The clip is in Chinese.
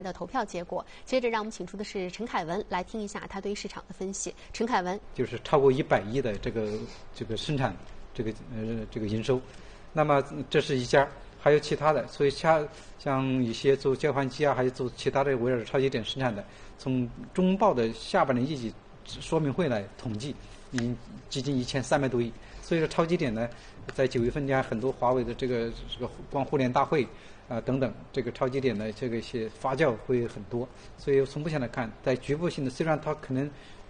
的投票结果。接着，让我们请出的是陈凯文来听一下他对于市场的分析。陈凯文， 就是超过100亿的这个生产这个营收，那么这是一家，还有其他的，所以像一些做交换机啊，还有做其他的围绕着超级点生产的，从中报的下半年业绩说明会来统计，已经接近1300多亿。所以说超级点呢，在9月份家很多华为的这个光互联大会等等，这个超级点的这个一些发酵会很多。所以从目前来看，在局部性的，虽然它可能